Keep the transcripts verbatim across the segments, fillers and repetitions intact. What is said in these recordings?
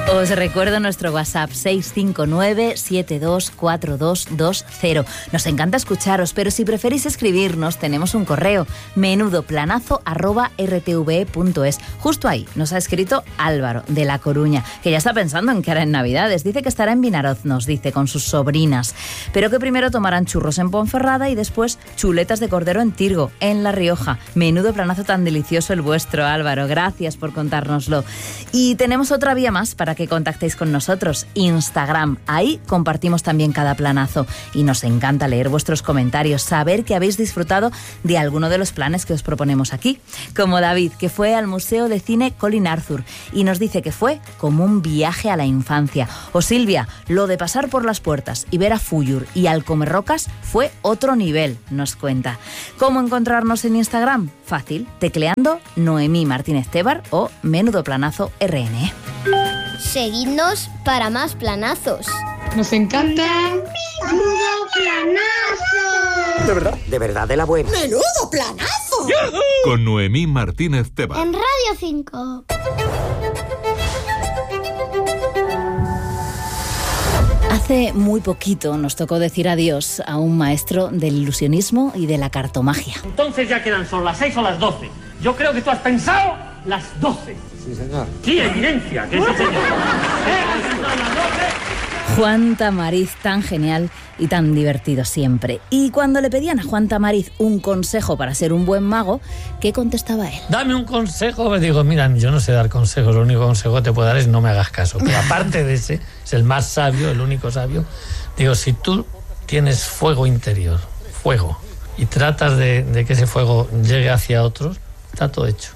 Os recuerdo nuestro WhatsApp seis cinco nueve, siete dos cuatro dos dos cero. Nos encanta escucharos, pero si preferís escribirnos, tenemos un correo, menudoplanazo arroba r t v e punto es. Justo ahí nos ha escrito Álvaro, de La Coruña, que ya está pensando en qué hará en Navidades. Dice que estará en Vinaroz, nos dice, con sus sobrinas, pero que primero tomarán churros en Ponferrada y después chuletas de cordero en Tirgo, en La Rioja. Menudo planazo tan delicioso el vuestro, Álvaro. Gracias por contárnoslo. Y tenemos otra vía más para que contactéis con nosotros, Instagram. Ahí compartimos también cada planazo y nos encanta leer vuestros comentarios, saber que habéis disfrutado de alguno de los planes que os proponemos aquí, como David, que fue al Museo de Cine Colin Arthur y nos dice que fue como un viaje a la infancia. O Silvia, lo de pasar por las puertas y ver a Fuyur y al Comerrocas fue otro nivel, nos cuenta. ¿Cómo encontrarnos en Instagram? Fácil, tecleando Noemí Martínez Tebar o Menudo Planazo R N. Seguidnos para más planazos. Nos encanta. ¡Menudo planazo! De verdad, de verdad, de la buena. ¡Menudo planazo! ¡Yuhu! Con Noemí Martínez Tebar. En Radio cinco. Hace muy poquito nos tocó decir adiós a un maestro del ilusionismo y de la cartomagia. Entonces ya quedan, son las seis o las doce. Yo creo que tú has pensado las doce. Sí, señor. Sí, evidencia, que sí, señor. ¿Eh? ¿Has pensado las doce? Juan Tamariz, tan genial y tan divertido siempre. Y cuando le pedían a Juan Tamariz un consejo para ser un buen mago, ¿qué contestaba él? Dame un consejo. Me digo, mira, yo no sé dar consejos, el único consejo que te puedo dar es no me hagas caso. Pero aparte de ese, es el más sabio, el único sabio. Digo, si tú tienes fuego interior, fuego, y tratas de, de que ese fuego llegue hacia otros, está todo hecho.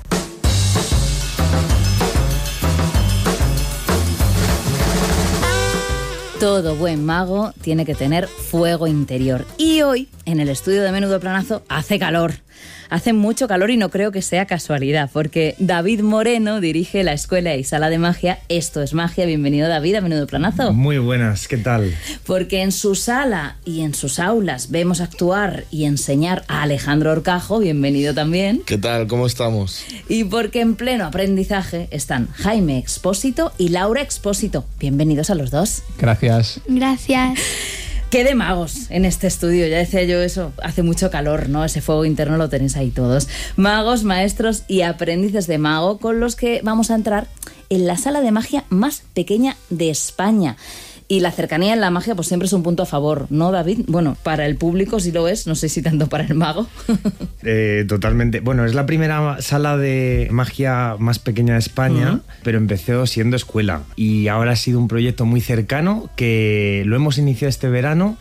Todo buen mago tiene que tener fuego interior. Y hoy, en el estudio de Menudo Planazo, hace calor. Hace mucho calor y no creo que sea casualidad, porque David Moreno dirige la Escuela y Sala de Magia Esto es Magia. Bienvenido, David, a Menudo Planazo. Muy buenas, ¿qué tal? Porque en su sala y en sus aulas vemos actuar y enseñar a Alejandro Horcajo. Bienvenido también. ¿Qué tal? ¿Cómo estamos? Y porque en pleno aprendizaje están Jaime Expósito y Laura Expósito. Bienvenidos a los dos. Gracias. Gracias. Qué de magos en este estudio, ya decía yo eso, hace mucho calor, ¿no? Ese fuego interno lo tenéis ahí todos. Magos, maestros y aprendices de mago con los que vamos a entrar en la sala de magia más pequeña de España. Y la cercanía en la magia pues siempre es un punto a favor, ¿no, David? Bueno, para el público sí lo es, no sé si tanto para el mago. eh, totalmente. Bueno, es la primera sala de magia más pequeña de España, uh-huh. pero empezó siendo escuela. Y ahora ha sido un proyecto muy cercano que lo hemos iniciado este verano.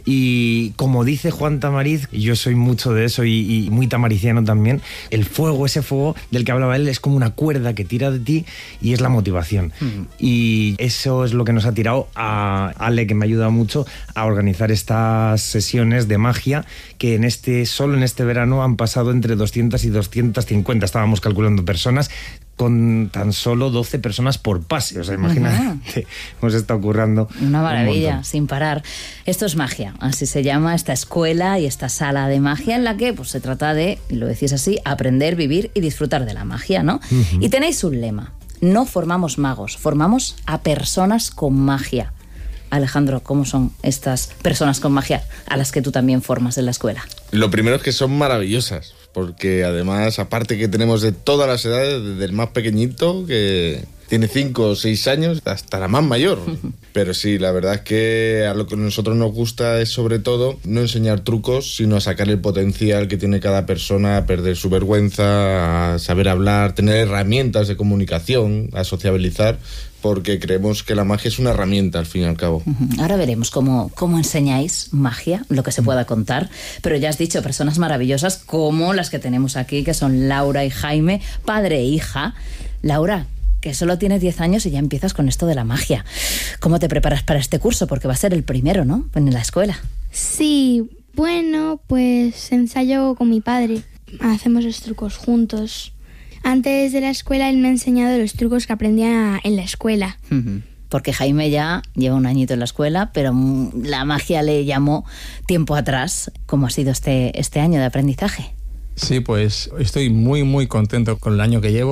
Y como dice Juan Tamariz, yo soy mucho de eso y, y muy tamariciano también, el fuego, ese fuego del que hablaba él, es como una cuerda que tira de ti y es la motivación. Mm. Y eso es lo que nos ha tirado a Ale, que me ha ayudado mucho a organizar estas sesiones de magia, que en este solo en este verano han pasado entre doscientas y doscientas cincuenta, estábamos calculando personas, con tan solo doce personas por pase. O sea, imagínate, uh-huh. hemos estado currando. Una maravilla, un sin parar. Esto es magia, así se llama esta escuela y esta sala de magia en la que pues, se trata de, y lo decís así, aprender, vivir y disfrutar de la magia, ¿no? Uh-huh. Y tenéis un lema: no formamos magos, formamos a personas con magia. Alejandro, ¿cómo son estas personas con magia a las que tú también formas en la escuela? Lo primero es que son maravillosas, porque además, aparte que tenemos de todas las edades, desde el más pequeñito, que tiene cinco o seis años, hasta la más mayor. Pero sí, la verdad es que a lo que a nosotros nos gusta es sobre todo no enseñar trucos, sino a sacar el potencial que tiene cada persona, a perder su vergüenza, a saber hablar, tener herramientas de comunicación, a sociabilizar, porque creemos que la magia es una herramienta al fin y al cabo. Ahora veremos cómo, cómo enseñáis magia, lo que se pueda contar, pero ya has dicho, personas maravillosas como las que tenemos aquí, que son Laura y Jaime, padre e hija. Laura, que solo tienes diez años y ya empiezas con esto de la magia. ¿Cómo te preparas para este curso? Porque va a ser el primero, ¿no?, en la escuela. Sí, bueno, pues ensayo con mi padre. Hacemos los trucos juntos. Antes de la escuela él me ha enseñado los trucos que aprendía en la escuela. Uh-huh. Porque Jaime ya lleva un añito en la escuela, pero la magia le llamó tiempo atrás. ¿Cómo ha sido este, este año de aprendizaje? Sí, pues estoy muy, muy contento con el año que llevo.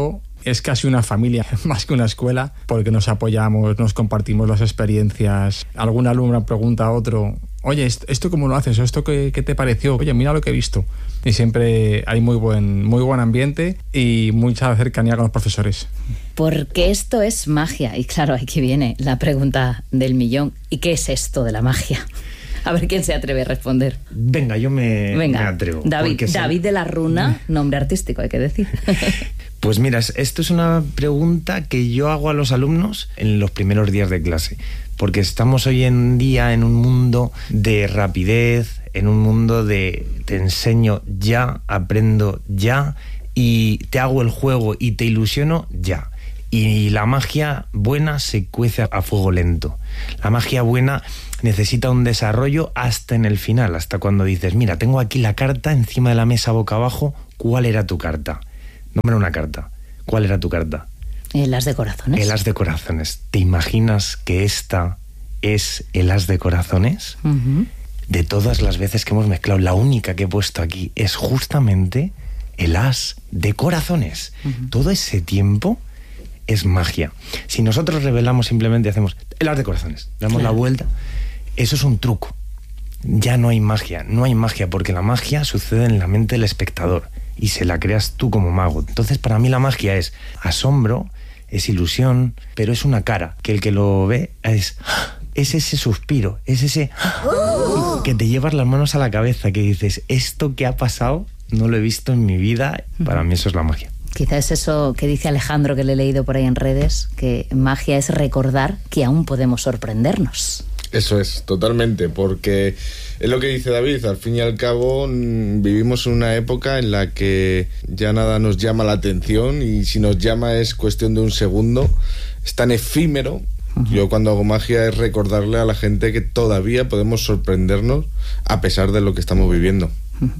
es casi una familia, más que una escuela, porque nos apoyamos, nos compartimos las experiencias. Algún alumno pregunta a otro, oye, ¿esto cómo lo haces? ¿O esto qué, qué te pareció? Oye, mira lo que he visto. Y siempre hay muy buen, muy buen ambiente y mucha cercanía con los profesores. Porque esto es magia. Y claro, aquí viene la pregunta del millón. ¿Y qué es esto de la magia? A ver quién se atreve a responder. Venga, yo me, Venga, me atrevo. David, David de la Runa, nombre artístico, hay que decir. Pues mira, esto es una pregunta que yo hago a los alumnos en los primeros días de clase. Porque estamos hoy en día en un mundo de rapidez, en un mundo de te enseño ya, aprendo ya y te hago el juego y te ilusiono ya. Y la magia buena se cuece a fuego lento. La magia buena necesita un desarrollo hasta en el final, hasta cuando dices, mira, tengo aquí la carta encima de la mesa boca abajo, ¿cuál era tu carta? Nombra una carta. ¿Cuál era tu carta? El as de corazones. El as de corazones. ¿Te imaginas que esta es el as de corazones? Uh-huh. De todas las veces que hemos mezclado, la única que he puesto aquí es justamente el as de corazones. Uh-huh. Todo ese tiempo es magia. Si nosotros revelamos simplemente hacemos el as de corazones, damos claro. la vuelta, eso es un truco. Ya no hay magia, no hay magia, porque la magia sucede en la mente del espectador y se la creas tú como mago. Entonces, para mí la magia es asombro, es ilusión, pero es una cara, que el que lo ve es... es ese suspiro, es ese... ¡Oh! Que te llevas las manos a la cabeza, que dices, esto que ha pasado no lo he visto en mi vida. Para mí eso es la magia. Quizás es eso que dice Alejandro, que le he leído por ahí en redes, que magia es recordar que aún podemos sorprendernos. Eso es, totalmente, porque es lo que dice David, al fin y al cabo vivimos en una época en la que ya nada nos llama la atención y si nos llama es cuestión de un segundo, es tan efímero. Uh-huh. Yo cuando hago magia es recordarle a la gente que todavía podemos sorprendernos a pesar de lo que estamos viviendo. Uh-huh.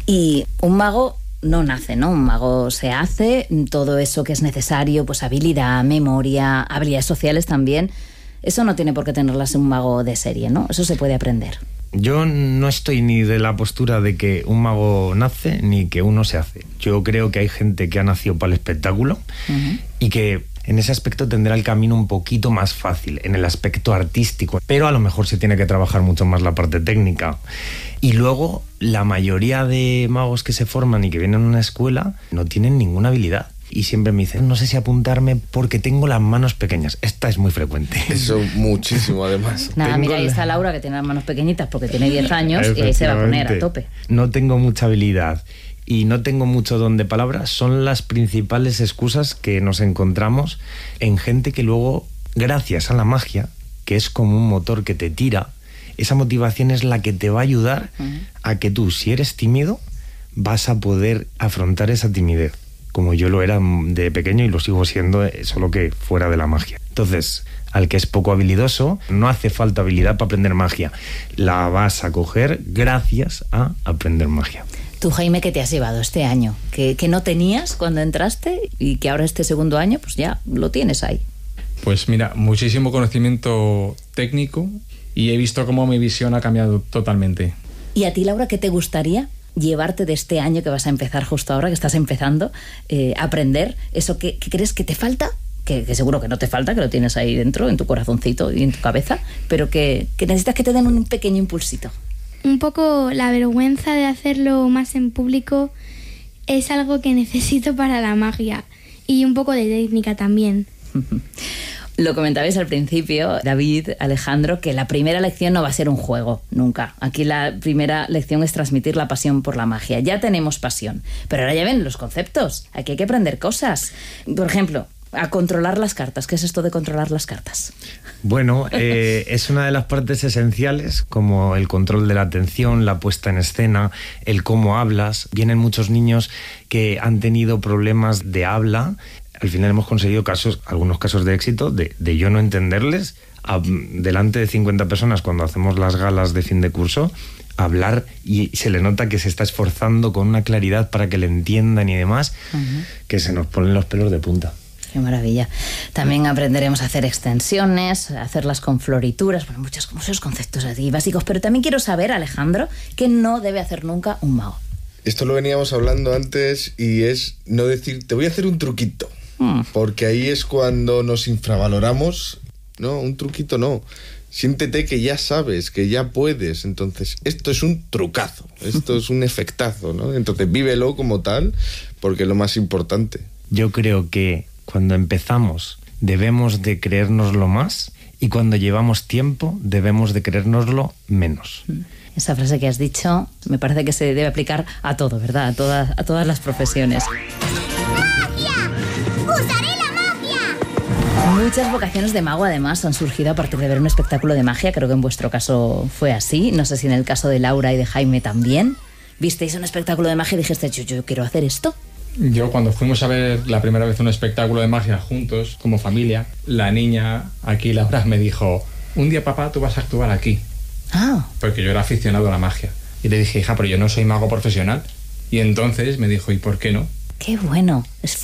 Y un mago no nace, ¿no? Un mago se hace, todo eso que es necesario, pues habilidad, memoria, habilidades sociales también. Eso no tiene por qué tenerlas un mago de serie, ¿no? Eso se puede aprender. Yo no estoy ni de la postura de que un mago nace ni que uno se hace. Yo creo que hay gente que ha nacido para el espectáculo uh-huh. y que en ese aspecto tendrá el camino un poquito más fácil, en el aspecto artístico, pero a lo mejor se tiene que trabajar mucho más la parte técnica. Y luego, la mayoría de magos que se forman y que vienen a una escuela no tienen ninguna habilidad. Y siempre me dicen, no sé si apuntarme porque tengo las manos pequeñas. Esta es muy frecuente. Eso muchísimo, además. Nada, tengo mira, ahí está Laura, que tiene las manos pequeñitas porque tiene diez años y ahí se va a poner a tope. No tengo mucha habilidad y no tengo mucho don de palabra. Son las principales excusas que nos encontramos en gente que luego, gracias a la magia, que es como un motor que te tira, esa motivación es la que te va a ayudar uh-huh. a que tú, si eres tímido, vas a poder afrontar esa timidez. Como yo lo era de pequeño y lo sigo siendo, solo que fuera de la magia. Entonces, al que es poco habilidoso, no hace falta habilidad para aprender magia. La vas a coger gracias a aprender magia. Tú, Jaime, ¿qué te has llevado este año? ¿Que, que no tenías cuando entraste y que ahora este segundo año, pues ya lo tienes ahí? Pues mira, muchísimo conocimiento técnico y he visto cómo mi visión ha cambiado totalmente. ¿Y a ti, Laura, qué te gustaría llevarte de este año que vas a empezar justo ahora, que estás empezando eh, a aprender eso que, que crees que te falta, que, que seguro que no te falta, que lo tienes ahí dentro, en tu corazoncito y en tu cabeza, pero que, que necesitas que te den un pequeño impulsito? Un poco la vergüenza de hacerlo más en público es algo que necesito para la magia y un poco de técnica también. Lo comentabais al principio, David, Alejandro, que la primera lección no va a ser un juego, nunca. Aquí la primera lección es transmitir la pasión por la magia. Ya tenemos pasión, pero ahora ya ven los conceptos. Aquí hay que aprender cosas. Por ejemplo, a controlar las cartas. ¿Qué es esto de controlar las cartas? Bueno, eh, es una de las partes esenciales, como el control de la atención, la puesta en escena, el cómo hablas. Vienen muchos niños que han tenido problemas de habla. Al final hemos conseguido casos, algunos casos de éxito, de, de yo no entenderles, a, delante de cincuenta personas cuando hacemos las galas de fin de curso, hablar y se le nota que se está esforzando con una claridad para que le entiendan y demás, uh-huh. que se nos ponen los pelos de punta. Qué maravilla. También aprenderemos a hacer extensiones, a hacerlas con florituras, bueno, muchos, muchos conceptos así básicos, pero también quiero saber, Alejandro, qué no debe hacer nunca un mago. Esto lo veníamos hablando antes y es no decir, te voy a hacer un truquito. Mm. Porque ahí es cuando nos infravaloramos. No, un truquito no. Siéntete que ya sabes, que ya puedes. Entonces, esto es un trucazo, esto es un efectazo, ¿no? Entonces, vívelo como tal, porque es lo más importante. Yo creo que cuando empezamos debemos de creérnoslo más y cuando llevamos tiempo debemos de creérnoslo menos. Esa frase que has dicho me parece que se debe aplicar a todo, ¿verdad? A todas, a todas las profesiones. ¡Magia! ¡Usaré la magia! Muchas vocaciones de mago además han surgido a partir de ver un espectáculo de magia. Creo que en vuestro caso fue así. No sé si en el caso de Laura y de Jaime también. ¿Visteis un espectáculo de magia y dijiste, yo, yo quiero hacer esto? Yo cuando fuimos a ver la primera vez un espectáculo de magia juntos, como familia, la niña aquí, Laura, me dijo, un día papá tú vas a actuar aquí. Ah. Porque yo era aficionado a la magia. Y le dije, hija, pero yo no soy mago profesional. Y entonces me dijo, ¿y por qué no? Qué bueno. Es